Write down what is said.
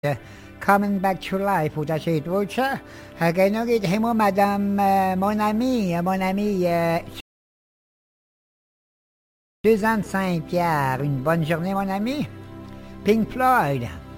Coming Back to Life au tâcher d'autres. Et moi, madame, mon ami, Suzanne Saint-Pierre. Une bonne journée, mon ami. Pink Floyd.